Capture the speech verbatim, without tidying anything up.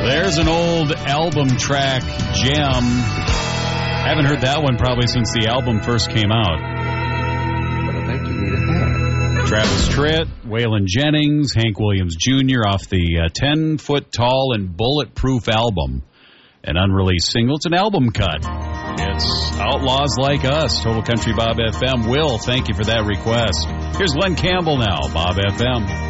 There's an old album track gem. Haven't heard that one probably since the album first came out. But I think you need a hat. Travis Tritt, Waylon Jennings, Hank Williams Junior off the uh, ten-foot-tall and bulletproof album. An unreleased single. It's an album cut. It's Outlaws Like Us, Total Country Bob F M. Will, thank you for that request. Here's Glenn Campbell now, Bob F M.